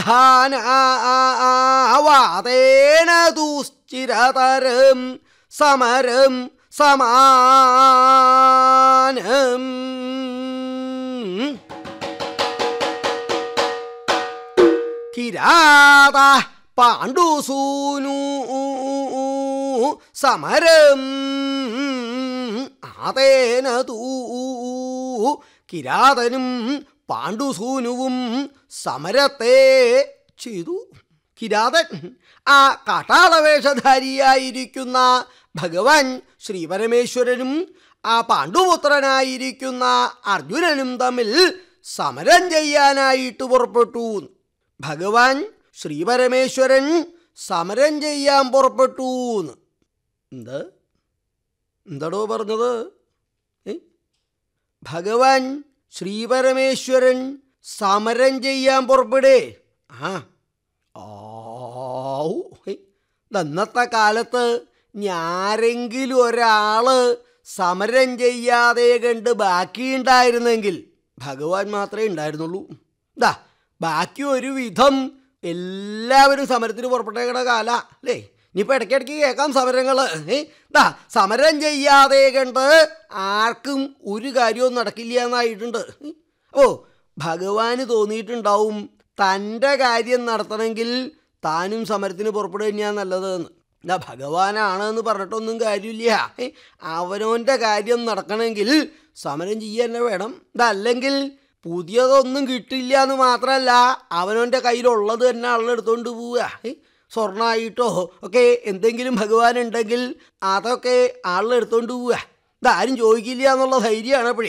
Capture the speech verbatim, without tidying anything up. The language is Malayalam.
ധാനാവാതേന ദുശ്ചിരതരം സമരം സമാനം. കിരാത പാണ്ഡുസൂനു സമരം ആതേന തൂ കിരാതനും പാണ്ഡുസൂനുവും സമരത്തെ ചെയ്തു. കിരാതൻ ആ കാട്ടാളവേഷധാരിയായിരിക്കുന്ന ഭഗവാൻ ശ്രീപരമേശ്വരനും ആ പാണ്ഡുപുത്രനായിരിക്കുന്ന അർജുനനും തമ്മിൽ സമരം ചെയ്യാനായിട്ട് പുറപ്പെട്ടു. ഭഗവാൻ ശ്രീപരമേശ്വരൻ സമരം ചെയ്യാൻ പുറപ്പെട്ടു. എന്ത് എന്താടോ പറഞ്ഞത്? ഭഗവാൻ ശ്രീപരമേശ്വരൻ സമരം ചെയ്യാൻ പുറപ്പെടേ? ആ ആവൂ, ഇന്നത്തെ കാലത്ത് ഞാരെങ്കിലും ഒരാള് സമരം ചെയ്യാതെ കണ്ട് ബാക്കിയുണ്ടായിരുന്നെങ്കിൽ ഭഗവാൻ മാത്രമേ ഉണ്ടായിരുന്നുള്ളൂ. ഇതാ ബാക്കി ഒരു വിധം എല്ലാവരും സമരത്തിന് പുറപ്പെട്ടേക്കണ കാല അല്ലേ? ഇനിയിപ്പോൾ ഇടയ്ക്കിടയ്ക്ക് കേൾക്കാം സമരങ്ങൾ. ഇതാ സമരം ചെയ്യാതെ കണ്ട് ആർക്കും ഒരു കാര്യവും നടക്കില്ല എന്നായിട്ടുണ്ട്. ഓ ഭഗവാന് തോന്നിയിട്ടുണ്ടാവും തൻ്റെ കാര്യം നടത്തണമെങ്കിൽ താനും സമരത്തിന് പുറപ്പെടുക തന്നെയാണ് നല്ലതെന്ന്. ഇതാ ഭഗവാനാണെന്ന് പറഞ്ഞിട്ടൊന്നും കാര്യമില്ല. അവനവൻ്റെ കാര്യം നടക്കണമെങ്കിൽ സമരം ചെയ്യാൻ തന്നെ വേണം. ഇതല്ലെങ്കിൽ പുതിയതൊന്നും കിട്ടില്ല എന്ന് മാത്രമല്ല, അവനവൻ്റെ കയ്യിലുള്ളത് തന്നെ ആളെടുത്തുകൊണ്ട് പോവുക. സ്വർണ്ണമായിട്ടോ ഒക്കെ എന്തെങ്കിലും ഭഗവാൻ ഉണ്ടെങ്കിൽ അതൊക്കെ ആളെടുത്തുകൊണ്ട് പോവുക. ഇതാരും ചോദിക്കില്ല എന്നുള്ള ധൈര്യമാണ് അപ്പോഴേ.